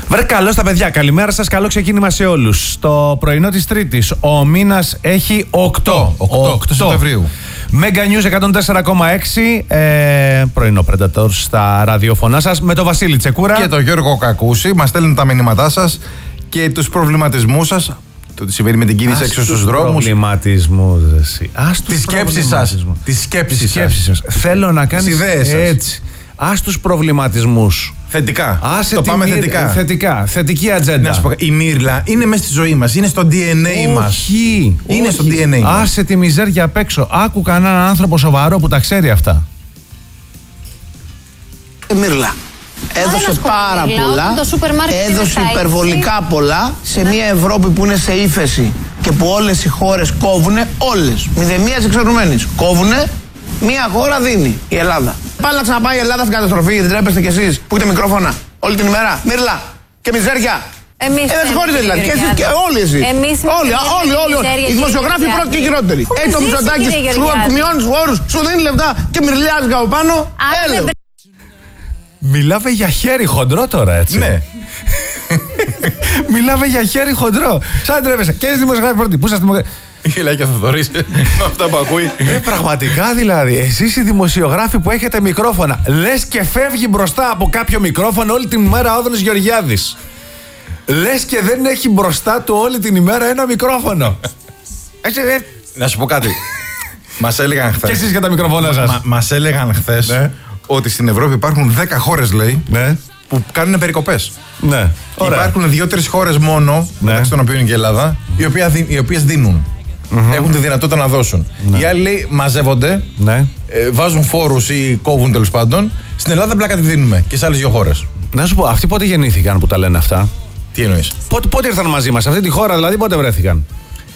Βρε, καλώς τα παιδιά. Καλημέρα σας, καλό ξεκίνημα σε όλους. Το πρωινό της Τρίτης, ο μήνας έχει 8 Σεπτεμβρίου. Mega News 104,6. Πρωινό Predator στα ραδιοφωνά σας με τον Βασίλη Τσεκούρα Και τον Γιώργο Κακούση. Μας στέλνουν τα μηνύματά σας και τους προβληματισμούς σας. Το τι συμβαίνει με την κίνηση έξω στους δρόμους. Τις σκέψεις σας. Τις σκέψεις σας. Θέλω να κάνεις ιδέες σας. έτσι. Ας τους προβληματισμούς. Θετικά. Άσε το πάμε θετικά. Θετική ατζέντα. Να σου πω, η μύρλα είναι μέσα στη ζωή μας. Είναι στο DNA μας. Όχι. Είναι στο DNA μας. Άσε τη μιζέρια απ' έξω. Άκου κανέναν άνθρωπο σοβαρό που τα ξέρει αυτά. Μύρλα. Έδωσε πάρα πολλά, έδωσε υπερβολικά πολλά σε μια Ευρώπη που είναι σε ύφεση και που όλες οι χώρες κόβουνε, όλες, μηδενίας εξαιρουμένης, κόβουνε, μια χώρα δίνει, η Ελλάδα. Πάλι να ξαναπάει η Ελλάδα στην καταστροφή, δεν τρέπεστε κι εσείς που έχετε μικρόφωνα όλη την ημέρα, Μύρλα και μιζέρια. Εμείς δεν συγχωρείτε δηλαδή, και εσείς και όλοι εσείς. Όλοι. Οι δημοσιογράφοι πρώτοι και χειρότεροι. Έχει το Μητσοτάκης, σου μειώνει τους όρους, σου δίνει λεφτά και μυρλιάζει από πάνω. Έλεος. Μιλάμε για χέρι χοντρό τώρα, έτσι. Ναι. Μιλάμε για χέρι χοντρό. Σαν τρέπεσαι. Και εσείς δημοσιογράφοι πρώτοι. Πού σας δημοσιογράφοι. Γελάει και ο Θοδωρής. Αυτά που ακούει. Πραγματικά δηλαδή. Εσείς οι δημοσιογράφοι που έχετε μικρόφωνα. Λες και φεύγει μπροστά από κάποιο μικρόφωνο όλη την ημέρα ο Άδωνης Γεωργιάδης. Λες και δεν έχει μπροστά του όλη την ημέρα ένα μικρόφωνο. Να σου πω κάτι. Μας έλεγαν χθες. Και εσείς για τα μικρόφωνα σας. Μας έλεγαν χθες. Ναι. Ότι στην Ευρώπη υπάρχουν 10 χώρες, λέει, Ναι. που κάνουν περικοπές. Ναι. Ωραία. Υπάρχουν 2-3 χώρες μόνο, Ναι. μεταξύ των οποίων και η Ελλάδα, οι οποίες δίνουν. Έχουν τη δυνατότητα να δώσουν. Ναι. Οι άλλοι, λέει, μαζεύονται, Ναι. βάζουν φόρους ή κόβουν τέλος πάντων. Στην Ελλάδα πλάκα τη δίνουμε και σε άλλες 2 χώρες. Να σου πω, αυτοί πότε γεννήθηκαν που τα λένε αυτά. Τι εννοείς? Πότε ήρθαν μαζί μας, αυτή τη χώρα δηλαδή, πότε βρέθηκαν.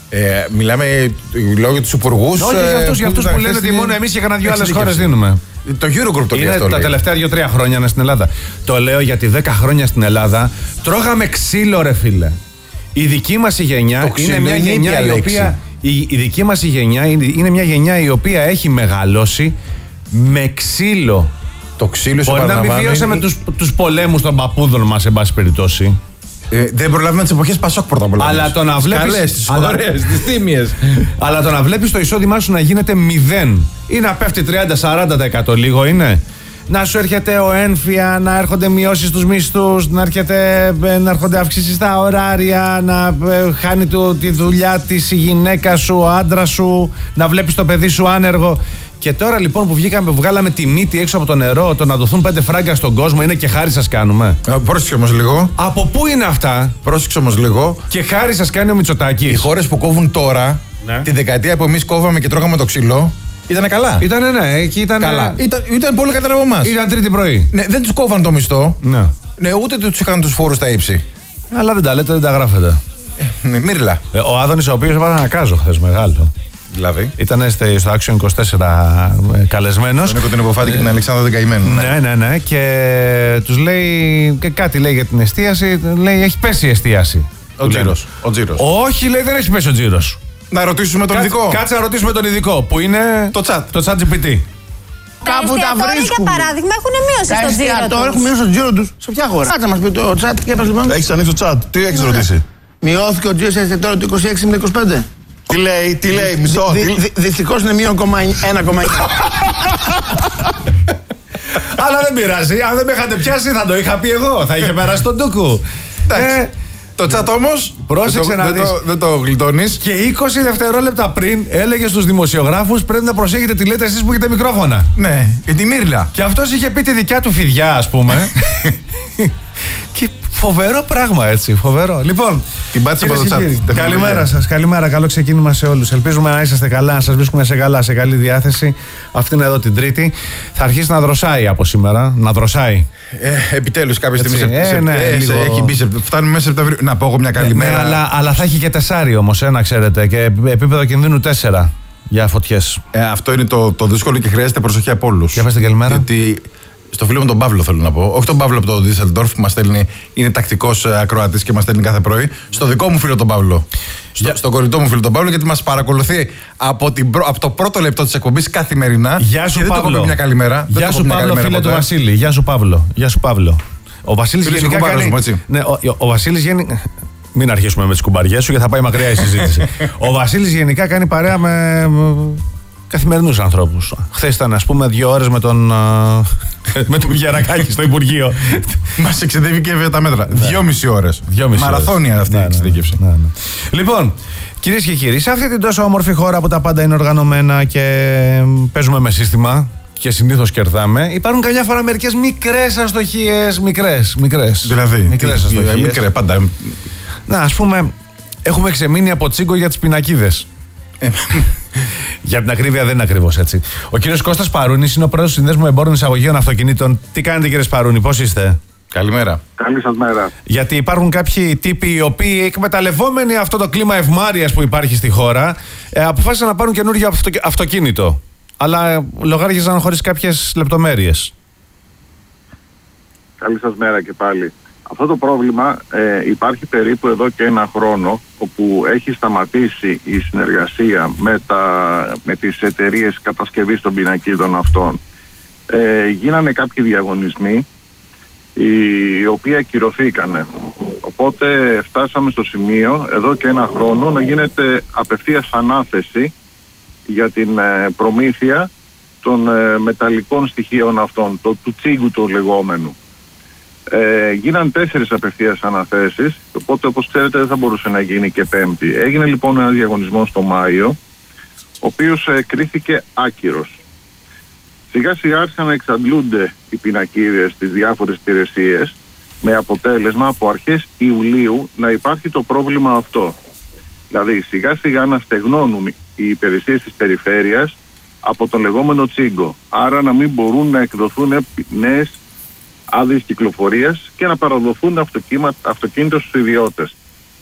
Μιλάμε λόγω για τους υπουργούς. Όχι, για αυτούς που λένε ότι μόνο εμείς και κανένα 2 άλλες χώρες δίνουμε. Το Eurogroup το λέει Είναι αυτό. τα τελευταία 2-3 χρόνια είναι στην Ελλάδα. Το λέω γιατί 10 χρόνια στην Ελλάδα τρώγαμε ξύλο, ρε φίλε. Η δική μας η γενιά είναι μια γενιά η οποία. Η δική μας η γενιά είναι μια γενιά η οποία έχει μεγαλώσει με ξύλο. Το ξύλο Μπορεί να μην βίωσε με τους πολέμους των παππούδων μας, εν πάση περιπτώσει. Δεν προλάβουμε τις εποχές Πασόκ πρώτα απ' όλα. Αλλά το να βλέπεις. Καλές, τις ωραίες, τις τίμιες. Αλλά το να βλέπεις το εισόδημά σου να γίνεται 0 ή να πέφτει 30-40% λίγο είναι. Να σου έρχεται ο ένφια, να έρχονται μειώσεις στους μισθούς, να έρχονται αυξήσεις στα ωράρια, να χάνει τη δουλειά της η γυναίκα σου, ο άντρας σου, να βλέπεις το παιδί σου άνεργο. Και τώρα λοιπόν που βγάλαμε τη μύτη έξω από το νερό, το να δοθούν 5 φράγκα στον κόσμο, είναι και χάρη σας κάνουμε. Πρόσεξε όμως λίγο. Από πού είναι αυτά? Πρόσεξε όμως λίγο. Και χάρη σας κάνει ο Μητσοτάκης. Οι χώρες που κόβουν τώρα, Ναι. τη δεκαετία που εμείς κόβαμε και τρώγαμε το ξύλο, ήτανε καλά. Ήτανε, ναι, εκεί ήταν. Καλά. Ήταν πολύ καλύτερα από εμάς. Ήταν Τρίτη πρωί. Ναι, δεν τους κόβαν το μισθό. Ναι. Ναι, ούτε τους είχαν τους φόρους στα ύψη. Αλλά δεν τα λέτε, δεν τα γράφετε. Ναι, μύρλα. Ο Άδωνης, ο οποίος έβαλε ένα κάζο χθες μεγάλο. Δηλαδή. Ήταν στο Action 24 καλεσμένος. Τον Νίκο την Εποφάτη και την Αλεξάνδρα την Καημένη. Ναι. Και τους λέει. Και κάτι λέει για την εστίαση. Λέει έχει πέσει η εστίαση. Ο Τζίρος. Όχι, λέει δεν έχει πέσει ο Τζίρος. Να ρωτήσουμε τον ειδικό. Κάτσε να ρωτήσουμε τον ειδικό. Που είναι. Το chat. Το chat GPT. Κάπου τα βρίσκουν. Για παράδειγμα, έχουν μείωση στο τζίρο τους. Τώρα έχουν μείωση στο τζίρο τους. Σε ποια χώρα? Κάτσε να μας πει το chat και έπας λοιπόν. Έχεις ανοίξει το chat. Τι έχεις ρωτήσει? Μειώθηκε ο τζίρος έτσι τώρα το 26 με 25. Τι λέει, μισό. Δυστυχώς είναι μείον 1,9. Αλλά δεν πειράζει. Αν δεν με είχατε πιάσει, θα το είχα πει εγώ. Θα είχε περάσει τον ντούκου. Το chat όμως. Πρόσεξε να δεις. Δεν το γλιτώνεις. Και 20 δευτερόλεπτα πριν έλεγε στους δημοσιογράφους πρέπει να προσέχετε τι λέτε εσείς που έχετε μικρόφωνα. Ναι, και τη μύρλα. Και αυτός είχε πει τη δικιά του φιδιά, ας πούμε. Και φοβερό πράγμα, έτσι. Φοβερό. Λοιπόν, Την πάτησε από το chat. καλημέρα σας. Καλημέρα. Καλό ξεκίνημα σε όλους. Ελπίζουμε να είσαστε καλά, να σας βρίσκουμε σε καλή διάθεση. Αυτή είναι εδώ την Τρίτη. Θα αρχίσει να δροσάει από σήμερα. Να δροσάει. Επιτέλους κάποια στιγμή λίγο. έχει μπει. Φτάνουμε μέσα Σεπτεμβρίου. Να πω εγώ μια καλημέρα. Ναι, αλλά θα έχει και 4 όμως, να ξέρετε. Και επίπεδο κινδύνου 4 για φωτιές. Αυτό είναι το δύσκολο και χρειάζεται προσοχή από όλους. Για πες την καλημέρα. Γιατί στο φίλο μου τον Παύλο θέλω να πω. Όχι τον Παύλο από το Düsseldorf που μας στέλνει, είναι τακτικός ακροατής και μας στέλνει κάθε πρωί. Στο δικό μου φίλο τον Παύλο. Στον κολλητό μου φίλο τον Παύλο, γιατί μας παρακολουθεί από το πρώτο λεπτό της εκπομπής καθημερινά. Γεια σου, και δεν Παύλο. το έχω πει μια καλημέρα. Γεια σου, Παύλο, φίλε του Βασίλη. Γεια σου, Παύλο. Ο Βασίλης γενικά κάνει. Ναι, ο Βασίλης μην αρχίσουμε με τις κουμπαριές σου γιατί θα πάει μακριά η συζήτηση. Ο Βασίλης γενικά κάνει παρέα με καθημερινούς ανθρώπους. Χθες ήταν, ας πούμε, 2 ώρες με τον Γερακάκη στο Υπουργείο. Μας εξειδεύει και τα μέτρα. 2,5 ώρες. Μαραθώνια αυτή η εξειδίκευση. Λοιπόν, κυρίες και κύριοι, σε αυτή την τόσο όμορφη χώρα που τα πάντα είναι οργανωμένα και παίζουμε με σύστημα και συνήθως κερδάμε, υπάρχουν καμιά φορά μερικές μικρές αστοχίες. Μικρές. Δηλαδή, μικρές πάντα. Να, ας πούμε, έχουμε ξεμείνει από τσίγκο για τις πινακίδες. Για την ακρίβεια δεν είναι ακριβώς έτσι. Ο κύριος Κώστας Παρούνης είναι ο πρόεδρος του Συνδέσμου Εμπόρων Εισαγωγείων Αυτοκινήτων. Τι κάνετε, κύριε Παρούνη, πώς είστε? Καλημέρα. Καλή σας μέρα. Γιατί υπάρχουν κάποιοι τύποι οι οποίοι, εκμεταλλευόμενοι αυτό το κλίμα ευμάρειας που υπάρχει στη χώρα, αποφάσισαν να πάρουν καινούργιο αυτοκίνητο. Αλλά λογάριζαν χωρίς κάποιες λεπτομέρειες. Καλή σας μέρα και πάλι. Αυτό το πρόβλημα υπάρχει περίπου εδώ και 1 χρόνο, όπου έχει σταματήσει η συνεργασία με τις εταιρείες κατασκευής των πινακίδων αυτών. Γίνανε κάποιοι διαγωνισμοί οι οποίοι ακυρωθήκανε. Οπότε φτάσαμε στο σημείο εδώ και 1 χρόνο να γίνεται απευθείας ανάθεση για την προμήθεια των μεταλλικών στοιχείων αυτών, του τσίγκου του λεγόμενου. Γίναν 4 απευθείας αναθέσεις, οπότε όπως ξέρετε δεν θα μπορούσε να γίνει και 5η. Έγινε λοιπόν ένας διαγωνισμός στο Μάιο, ο οποίος κρίθηκε άκυρος. Σιγά σιγά άρχισαν να εξαντλούνται οι πινακίδες στις διάφορες υπηρεσίες, με αποτέλεσμα από αρχές Ιουλίου να υπάρχει το πρόβλημα αυτό. Δηλαδή σιγά σιγά να στεγνώνουν οι υπηρεσίες της περιφέρειας από το λεγόμενο τσίγκο. Άρα να μην μπορούν να εκδοθούν νέες άδειες κυκλοφορίας και να παραδοθούν αυτοκίνητα στους ιδιώτες.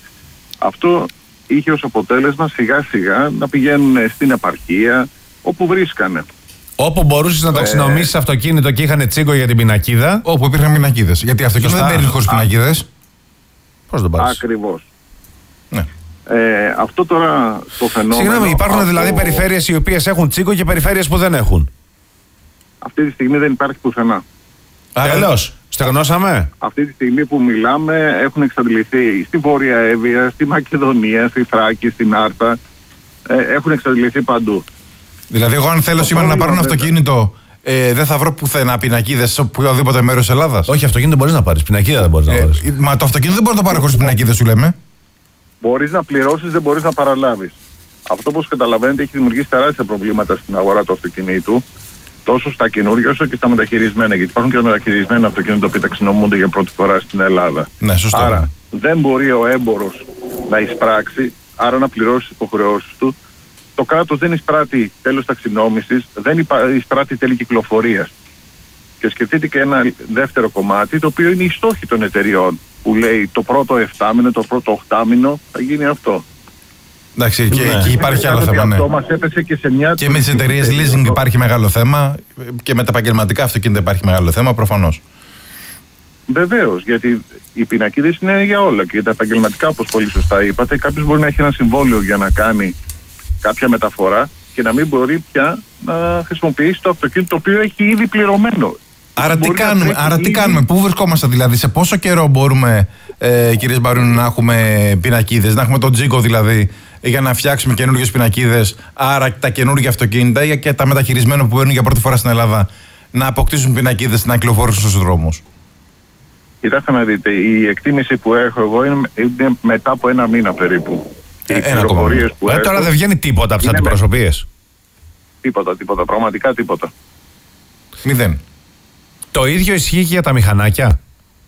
Αυτό είχε ως αποτέλεσμα σιγά σιγά να πηγαίνουν στην επαρχία όπου βρίσκανε. Όπου μπορούσες να ταξινομήσεις αυτοκίνητο και είχαν τσίγκο για την πινακίδα. Όπου υπήρχαν πινακίδες. Γιατί αυτοκίνητο δεν παίρνει χωρίς πινακίδες. Πώς δεν πάρεις? Ακριβώς. Ναι. Αυτό τώρα το φαινόμενο. Συγγνώμη, υπάρχουν δηλαδή περιφέρειες οι οποίες έχουν τσίγκο και περιφέρειες που δεν έχουν. Αυτή τη στιγμή δεν υπάρχει πουθενά. Τέλος, στεγνώσαμε. Αυτή τη στιγμή που μιλάμε έχουν εξαντληθεί στη Βόρεια Εύβοια, στη Μακεδονία, στη Θράκη, στην Άρτα. Έχουν εξαντληθεί παντού. Δηλαδή, εγώ αν θέλω σήμερα να πάρω ένα αυτοκίνητο, δεν θα βρω πουθενά πινακίδες σε οποιοδήποτε μέρος της Ελλάδας. Όχι, αυτοκίνητο μπορείς να πάρεις. Πινακίδα δεν μπορείς να πάρεις. Μα το αυτοκίνητο δεν μπορεί να το πάρω χωρίς πινακίδες, σου λέμε. Μπορείς να πληρώσεις, δεν μπορείς να παραλάβεις. Αυτό, όπως καταλαβαίνετε, έχει δημιουργήσει τεράστια προβλήματα στην αγορά του αυτοκινήτου, τόσο στα καινούργια όσο και στα μεταχειρισμένα. Γιατί υπάρχουν και μεταχειρισμένα αυτοκίνητα που ταξινομούνται για πρώτη φορά στην Ελλάδα. Ναι, σωστό. Άρα δεν μπορεί ο έμπορος να εισπράξει, άρα να πληρώσει τις υποχρεώσεις του. Το κράτος δεν εισπράττει τέλος ταξινόμησης, δεν εισπράττει τέλη κυκλοφορίας. Και σκεφτείτε και ένα δεύτερο κομμάτι, το οποίο είναι οι στόχοι των εταιριών, που λέει το πρώτο 7μηνο, το πρώτο 8μηνο θα γίνει αυτό. Εντάξει, και εκεί υπάρχει άλλο θέμα. Ναι. Αυτό μας έπεσε και με τις εταιρείες leasing υπάρχει μεγάλο θέμα και με τα επαγγελματικά αυτοκίνητα υπάρχει μεγάλο θέμα, προφανώς. Βεβαίως, γιατί οι πινακίδες είναι για όλα και για τα επαγγελματικά, όπως πολύ σωστά είπατε. Κάποιος μπορεί να έχει ένα συμβόλαιο για να κάνει κάποια μεταφορά και να μην μπορεί πια να χρησιμοποιήσει το αυτοκίνητο το οποίο έχει ήδη πληρωμένο. Άρα τι κάνουμε, πού βρισκόμαστε δηλαδή, σε πόσο καιρό μπορούμε, κύριε Μπαρούνη, να έχουμε πινακίδες, να έχουμε τον τζίγκο δηλαδή, για να φτιάξουμε καινούργιες πινακίδες, άρα τα καινούργια αυτοκίνητα και τα μεταχειρισμένα που παίρνουν για πρώτη φορά στην Ελλάδα να αποκτήσουν πινακίδες να κυκλοφορήσουν στους δρόμους? Κοιτάξτε να δείτε, η εκτίμηση που έχω εγώ είναι μετά από 1 μήνα περίπου. Τώρα δεν βγαίνει τίποτα από τις αντιπροσωπείες. Τίποτα, πραγματικά τίποτα. 0. Το ίδιο ισχύει και για τα μηχανάκια.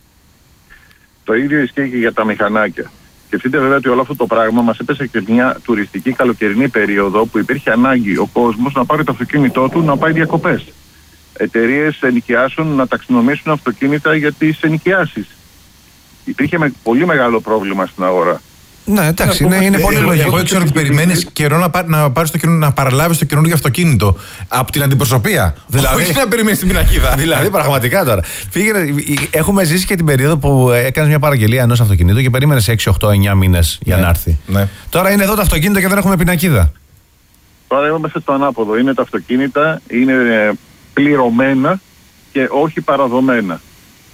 Το ίδιο ισχύει και για τα μηχανάκια. Σκεφτείτε βέβαια ότι όλο αυτό το πράγμα μας έπεσε και μια τουριστική καλοκαιρινή περίοδο που υπήρχε ανάγκη ο κόσμος να πάρει το αυτοκίνητό του να πάει διακοπές. Εταιρείες ενοικιάσεων να ταξινομήσουν αυτοκίνητα για τις ενοικιάσεις. Υπήρχε πολύ μεγάλο πρόβλημα στην αγορά. Ναι, εντάξει, είναι πολύ λογικό. Εγώ ξέρω ότι περιμένεις καιρό να παραλάβεις το καινούργιο αυτοκίνητο από την αντιπροσωπεία. Δηλαδή, όχι να περιμένεις την πινακίδα. Δηλαδή, πραγματικά τώρα. Έχουμε ζήσει και την περίοδο που έκανες μια παραγγελία ενός αυτοκινήτου και περίμενες 6, 8, 9 μήνες για να έρθει. Ναι. Τώρα είναι εδώ το αυτοκίνητο και δεν έχουμε πινακίδα. Τώρα είμαστε στο ανάποδο. Είναι τα αυτοκίνητα, είναι πληρωμένα και όχι παραδομένα.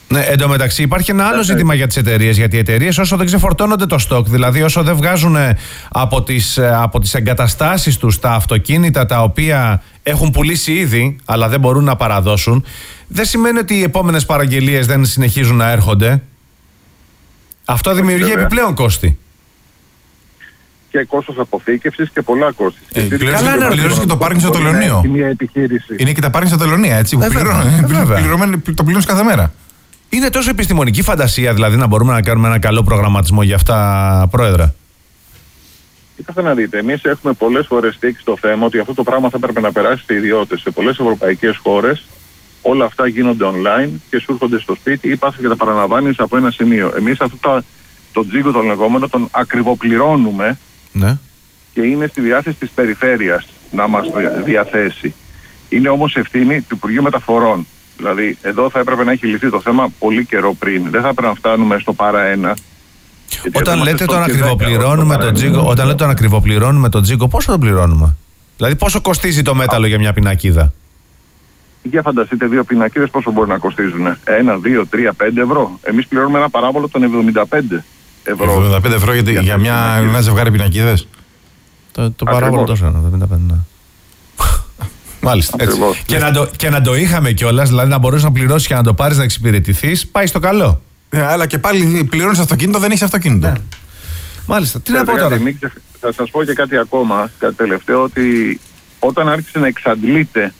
Ναι, εντωμεταξύ υπάρχει ένα άλλο ζήτημα για τις εταιρείες. Γιατί οι εταιρείες όσο δεν ξεφορτώνονται το στόκ, δηλαδή όσο δεν βγάζουν από τις εγκαταστάσεις τους τα αυτοκίνητα τα οποία έχουν πουλήσει ήδη, αλλά δεν μπορούν να παραδώσουν, δεν σημαίνει ότι οι επόμενες παραγγελίες δεν συνεχίζουν να έρχονται. Αυτό δημιουργεί επιπλέον κόστη. Και κόστος αποθήκευσης και πολλά κόστη. Πληρώνεις και το πάρκινγκ στο τελωνείο. Είναι και τα πάρκινγκ στο τελωνείο, έτσι. Το πληρώνεις κάθε μέρα. Είναι τόσο επιστημονική φαντασία, δηλαδή, να μπορούμε να κάνουμε ένα καλό προγραμματισμό για αυτά, Πρόεδρε? Κοιτάξτε να δείτε, εμείς έχουμε πολλές φορές στήξει το θέμα ότι αυτό το πράγμα θα έπρεπε να περάσει σε ιδιώτες. Σε πολλές ευρωπαϊκές χώρες όλα αυτά γίνονται online και σου έρχονται στο σπίτι ή πας και τα παραλαμβάνεις από ένα σημείο. Εμείς αυτό το τζίγκο τον λεγόμενο τον ακριβοπληρώνουμε, ναι, και είναι στη διάθεση της περιφέρειας να μας διαθέσει. Είναι όμως ευθύνη του Υπουργείου Μεταφορών. Δηλαδή, εδώ θα έπρεπε να έχει λυθεί το θέμα πολύ καιρό πριν. Δεν θα έπρεπε να φτάνουμε στο παρά ένα. Όταν λέτε τον ακριβοπληρώνουμε τον τζίγκο, πόσο τον πληρώνουμε? Δηλαδή, πόσο κοστίζει το μέταλλο για μια πινακίδα? Για φανταστείτε, 2 πινακίδες πόσο μπορεί να κοστίζουν? 1, 2, 3, 5 ευρώ. Εμείς πληρώνουμε ένα παράβολο των 75 ευρώ. 75 ευρώ για ένα ζευγάρι πινακίδες. Το παράβολο τόσο είναι, 75, ναι. Μάλιστα. Και να το είχαμε κιόλας, δηλαδή να μπορείς να πληρώσεις και να το πάρεις να εξυπηρετηθείς, πάει στο καλό. Αλλά και πάλι πληρώνεις αυτοκίνητο, δεν έχεις αυτοκίνητο. Ναι. Μάλιστα. Τι να πω τώρα? Θα σας πω και κάτι ακόμα, κάτι τελευταίο, ότι όταν άρχισε να εξαντλείται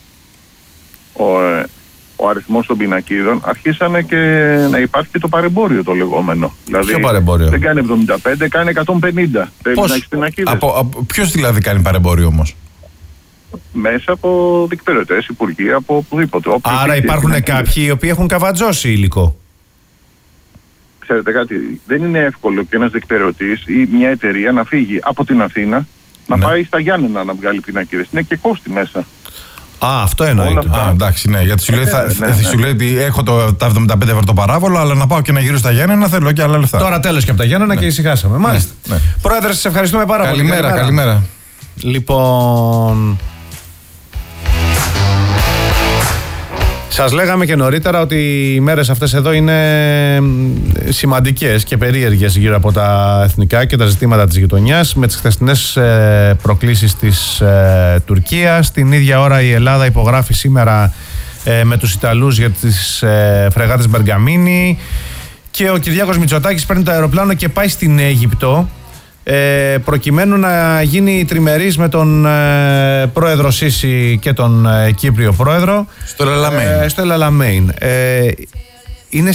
ο αριθμός των πινακίδων, αρχίσανε και να υπάρχει και το παρεμπόριο το λεγόμενο. Δηλαδή, ποιο παρεμπόριο? Δεν κάνει 75, κάνει 150. Πώς? Να έχεις πινακίδες. Ποιος δηλαδή κάνει παρεμπόριο όμως? Μέσα από δικτυωτές, υπουργεία, από οπουδήποτε. Άρα υπάρχουν κάποιοι οι οποίοι έχουν καβατζώσει υλικό. Ξέρετε κάτι, δεν είναι εύκολο και ένας δικτυωτής ή μια εταιρεία να φύγει από την Αθήνα, να πάει στα Γιάννενα να βγάλει πινακίδες. Είναι και κόστη μέσα. Αυτό εννοείται. Εντάξει, ναι. Γιατί σου λέει ότι έχω τα 75 ευρώ το παράβολο, αλλά να πάω και να γύρω στα Γιάννενα θέλω και άλλα λεφτά. Τώρα τέλος και από τα Γιάννενα και ησυχάσαμε. Μάλιστα. Πρόεδρε, σας ευχαριστούμε πάρα πολύ. Καλημέρα. Λοιπόν, σας λέγαμε και νωρίτερα ότι οι μέρες αυτές εδώ είναι σημαντικές και περίεργες γύρω από τα εθνικά και τα ζητήματα της γειτονιάς, με τις χθεσινές προκλήσεις της Τουρκίας. Την ίδια ώρα η Ελλάδα υπογράφει σήμερα με τους Ιταλούς για τις φρεγάτες Μπεργαμίνη, και ο Κυριάκος Μητσοτάκης παίρνει το αεροπλάνο και πάει στην Αίγυπτο προκειμένου να γίνει τριμερής με τον πρόεδρο Σίση και τον Κύπριο πρόεδρο στο Ελαλαμέιν. Είναι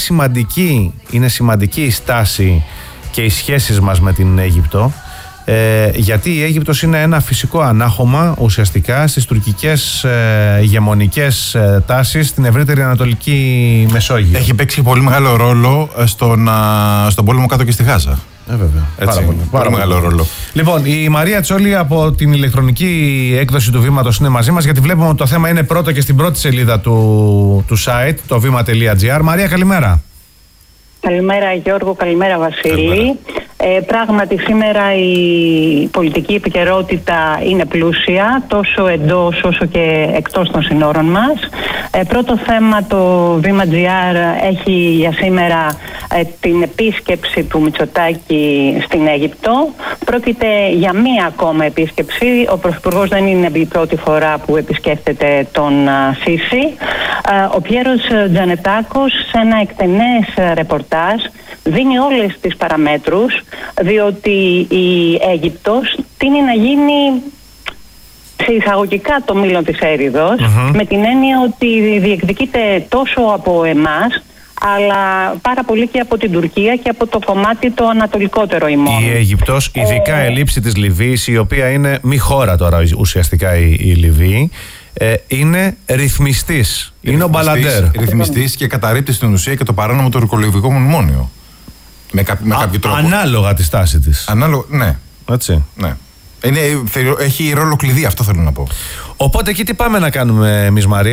σημαντική η στάση και οι σχέσεις μας με την Αίγυπτο, γιατί η Αίγυπτος είναι ένα φυσικό ανάχωμα ουσιαστικά στις τουρκικές ηγεμονικές τάσεις στην ευρύτερη Ανατολική Μεσόγειο. Έχει παίξει πολύ μεγάλο ρόλο στον πόλεμο κάτω και στη Γάζα. Βέβαια. Πάρα μεγάλο ρόλο. Λοιπόν, η Μαρία Τσόλη από την ηλεκτρονική έκδοση του Βήματος είναι μαζί μας, γιατί βλέπουμε ότι το θέμα είναι πρώτο και στην πρώτη σελίδα του site, το βήμα.gr. Μαρία, καλημέρα. Καλημέρα Γιώργο, καλημέρα Βασίλη. Πράγματι σήμερα η πολιτική επικαιρότητα είναι πλούσια, τόσο εντός όσο και εκτός των συνόρων μας. Πρώτο θέμα, το Βήμα.gr έχει για σήμερα την επίσκεψη του Μητσοτάκη στην Αίγυπτο. Πρόκειται για μία ακόμα επίσκεψη. Ο Πρωθυπουργός δεν είναι η πρώτη φορά που επισκέφτεται τον Σίση. Ο Πιέρος Τζανετάκος σε ένα εκτενές ρεπορτάζ δίνει όλες τις παραμέτρους, διότι η Αίγυπτος τείνει να γίνει σε εισαγωγικά το μήλον της έριδος, με την έννοια ότι διεκδικείται τόσο από εμάς, αλλά πάρα πολύ και από την Τουρκία και από το κομμάτι το ανατολικότερο ημών. Η Αίγυπτος, ειδικά ελήψη της Λιβύης, η οποία είναι μη χώρα τώρα ουσιαστικά η Λιβύη, είναι ρυθμιστής. Είναι ο Μπαλαντέρ. Ρυθμιστής και καταρρίπτει στην ουσία και το παράνομο τουρκολογικό μνημόνιο. Με κάποιο τρόπο. Ανάλογα τη στάση της. Ναι. Έτσι. Ναι. Έχει ρόλο κλειδί, αυτό θέλω να πω. Οπότε εκεί τι πάμε να κάνουμε εμείς, Μαρία?